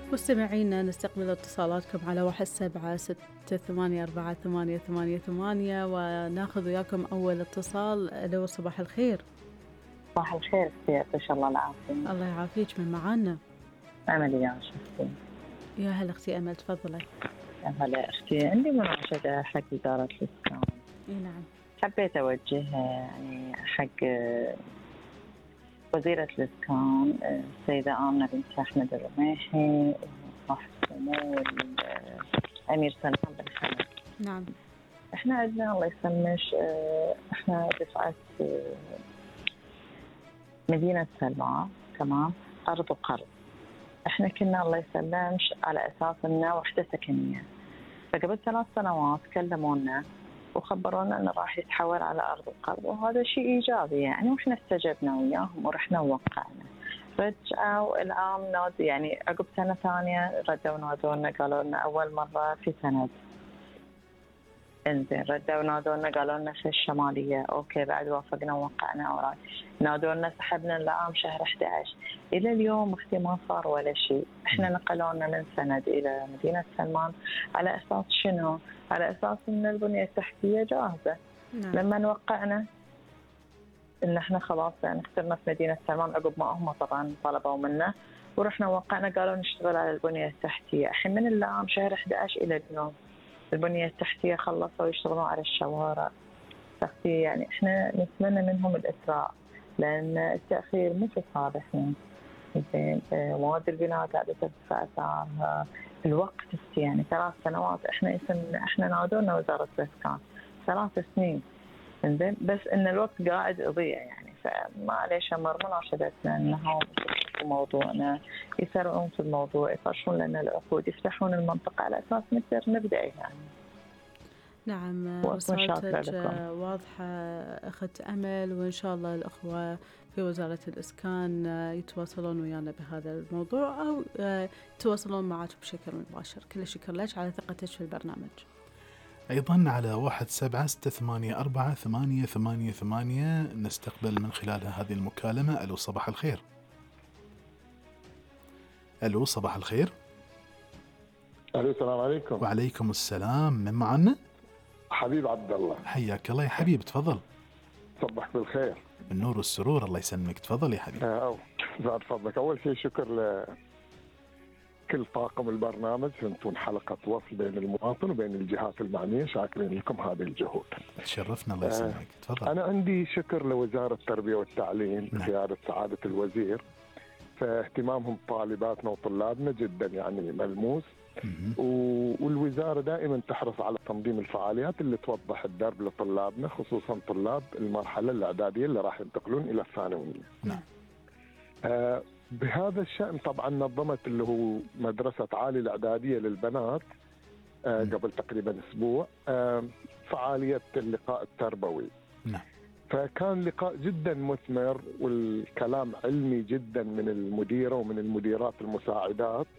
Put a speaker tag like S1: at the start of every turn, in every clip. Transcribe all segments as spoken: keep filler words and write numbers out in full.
S1: مستمعينا نستقبل اتصالاتكم على واحد سبعة ستة ثمانية أربعة ثمانية ثمانية ثمانية وناخذ وياكم أول اتصال. ألو صباح الخير.
S2: صباح الخير سيادة، إن شاء الله العافية.
S1: الله يعافيك، من معانا؟
S2: أمل يا شفتي.
S1: يا هلا أختي أمل، تفضلي.
S2: يا هلا أختي، عندي مناشدة حق وزارة الإسكان.
S1: إيه نعم.
S2: حبيت أوجهها يعني حق وزيرة الإسكان السيدة آمنة بنت أحمد الرميحي وصاحب السمو الأمير سلمان بن حمد.
S1: نعم.
S2: إحنا عندنا الله يسلمش، إحنا دفعة مدينة سلمان تمام أرض وقرض. إحنا كنا الله يسلمش على أساس إنه وحدة سكنية، فقبل ثلاث سنوات كلمونا وخبرونا إنه راح يتحول على أرض وقرض، وهذا شيء إيجابي يعني، وإحنا استجبنا وياهم ورحنا ووقعنا. رجعوا الآن نادي يعني عقب سنة ثانية ردوا نادونا قالوا لنا أول مرة في سند، انزين ردوا نادونا قالوا لنا في الشمالية، أوكي بعد وافقنا ووقعنا أوراق. نادونا سحبنا العام شهر أحد عشر إلى اليوم أختي ما صار ولا شيء. إحنا نقلونا من سند إلى مدينة سلمان على أساس شنو؟ على أساس إن البنية التحتية جاهزة.
S1: نعم.
S2: لما نوقعنا إن إحنا خلاص يعني اخترنا في مدينة سلمان عقب ما هم طبعا طلبوا منا ورحنا وقعنا قالوا نشتغل على البنية التحتية. الحين من العام شهر أحد عشر إلى اليوم البنية التحتية خلصوا يشتغلون على الشوارع. تختي يعني إحنا نتمنى منهم الإسراع لأن التأخير مو في صالحنا. زين مواد البناء قاعدة ترتفع أسعارها، الوقت يعني ثلاث سنوات. إحنا اسم إحنا نادونا وزارة الإسكان ثلاث سنين، زين بس إن الوقت قاعد يضيع يعني. فمعليش أمر مناشدتنا إنهم يشوفوا موضوعنا، يسرعون في الموضوع، يفرشون لنا العقود، يفتحون المنطقة على أساس نقدر نبدأ يعني.
S1: نعم رسالتك واضحة أخت أمل، وإن شاء الله الأخوة في وزارة الإسكان يتواصلون ويانا بهذا الموضوع أو يتواصلون معك بشكل مباشر. كل شكر لك على ثقتك في البرنامج.
S3: أيضا على واحد سبعة ستة ثمانية أربعة ثمانية ثمانية ثمانية نستقبل من خلالها هذه المكالمة. ألو صباح الخير. ألو صباح الخير.
S4: ألو السلام عليكم.
S3: وعليكم السلام، من معنا؟
S4: حبيب عبد الله.
S3: حياك الله يا حبيب، تفضل.
S4: صبحك بالخير.
S3: النور والسرور، الله يسلمك، تفضل يا حبيب.
S4: أو زاد فضلك. أول شيء شكر لكل طاقم البرنامج، أنتم حلقة وصل بين المواطن وبين الجهات المعنية، شاكرين لكم هذه الجهود.
S3: تشرفنا الله يسلمك، تفضل.
S4: أنا عندي شكر لوزارة التربية والتعليم بقيادة سعادة الوزير، فاهتمامهم بطالباتنا وطلابنا جدا يعني ملموس. والوزارة دائما تحرص على تنظيم الفعاليات اللي توضح الدرب لطلابنا، خصوصا طلاب المرحلة الإعدادية اللي راح ينتقلون إلى الثانوية.
S3: نعم.
S4: آه بهذا الشأن طبعا نظمت اللي هو مدرسة عالي الإعدادية للبنات آه قبل تقريبا أسبوع آه فعالية اللقاء التربوي.
S3: نعم.
S4: فكان لقاء جدا مثمر والكلام علمي جدا من المديرة ومن المديرات المساعدات،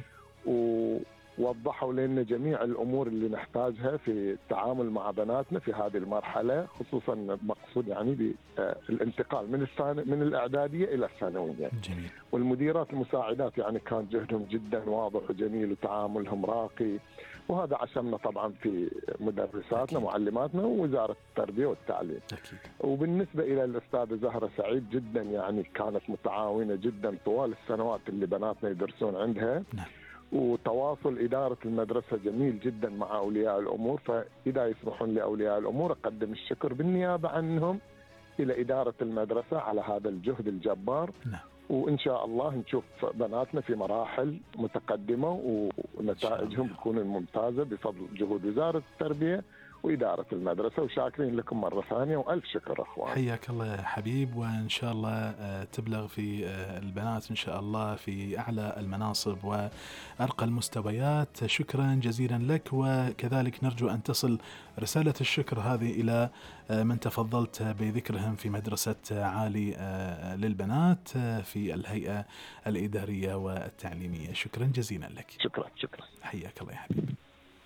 S4: ووضحوا لنا جميع الأمور اللي نحتاجها في التعامل مع بناتنا في هذه المرحلة، خصوصا مقصود يعني بالانتقال من الثانوية من الإعدادية إلى الثانوية.
S3: جميل.
S4: والمديرات المساعدات يعني كان جهدهم جدا واضح وجميل وتعاملهم راقي، وهذا عشمنا طبعا في مدرساتنا أكيد. معلماتنا ووزارة التربية والتعليم.
S3: أكيد.
S4: وبالنسبة إلى الأستاذة زهرة سعيد جدا يعني كانت متعاونة جدا طوال السنوات اللي بناتنا يدرسون عندها.
S3: نعم.
S4: وتواصل إدارة المدرسة جميل جدا مع أولياء الأمور، فإذا يسمحون لأولياء الأمور أقدم الشكر بالنيابة عنهم إلى إدارة المدرسة على هذا الجهد الجبار.
S3: نعم.
S4: وإن شاء الله نشوف بناتنا في مراحل متقدمة ونتائجهم تكون ممتازة بفضل جهود وزارة التربية وإدارة المدرسة. وشاكرين لكم مرة ثانية وألف شكر أخوان.
S3: حياك الله يا حبيب، وإن شاء الله تبلغ في البنات إن شاء الله في أعلى المناصب وأرقى المستويات. شكرا جزيلا لك، وكذلك نرجو أن تصل رسالة الشكر هذه إلى من تفضلت بذكرهم في مدرسة عالي للبنات في الهيئة الإدارية والتعليمية. شكرا جزيلا لك.
S4: شكرا شكرا.
S3: حياك الله يا حبيب.